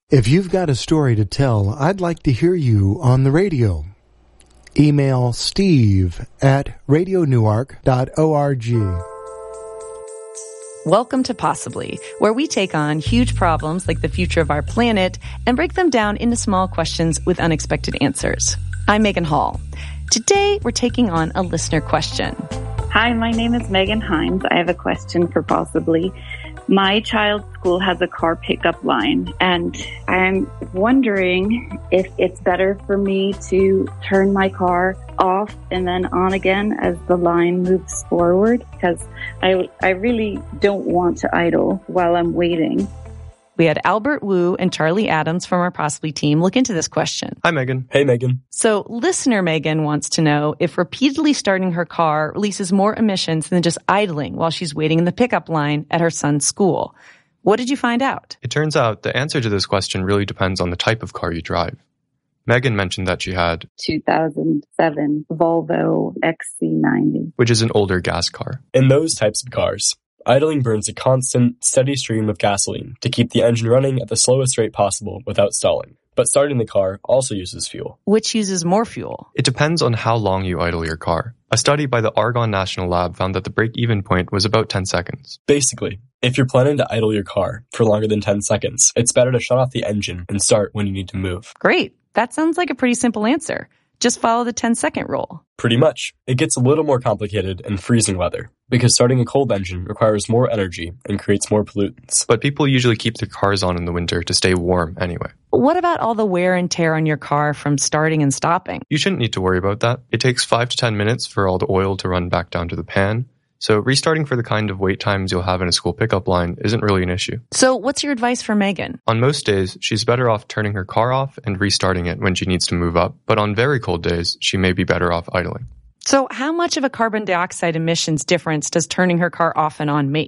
If you've got a story to tell, I'd like to hear you on the radio. Email steve@radionewark.org. Welcome to Possibly, where we take on huge problems like the future of our planet and break them down into small questions with unexpected answers. I'm Megan Hall. Today, we're taking on a listener question. Hi, my name is Megan Himes. I have a question for Possibly. My child's school has a car pickup line, and I'm wondering if it's better for me to turn my car off and then on again as the line moves forward, because I really don't want to idle while I'm waiting. We had Albert Wu and Charlie Adams from our Possibly team look into this question. Hi, Megan. Hey, Megan. So listener Megan wants to know if repeatedly starting her car releases more emissions than just idling while she's waiting in the pickup line at her son's school. What did you find out? It turns out the answer to this question really depends on the type of car you drive. Megan mentioned that she had 2007 Volvo XC90, which is an older gas car. In those types of cars, idling burns a constant, steady stream of gasoline to keep the engine running at the slowest rate possible without stalling. But starting the car also uses fuel. Which uses more fuel? It depends on how long you idle your car. A study by the Argonne National Lab found that the break-even point was about 10 seconds. Basically, if you're planning to idle your car for longer than 10 seconds, it's better to shut off the engine and start when you need to move. Great. That sounds like a pretty simple answer. Just follow the 10-second rule. Pretty much. It gets a little more complicated in freezing weather, because starting a cold engine requires more energy and creates more pollutants. But people usually keep their cars on in the winter to stay warm anyway. What about all the wear and tear on your car from starting and stopping? You shouldn't need to worry about that. It takes 5 to 10 minutes for all the oil to run back down to the pan. So restarting for the kind of wait times you'll have in a school pickup line isn't really an issue. So what's your advice for Megan? On most days, she's better off turning her car off and restarting it when she needs to move up. But on very cold days, she may be better off idling. So how much of a carbon dioxide emissions difference does turning her car off and on make?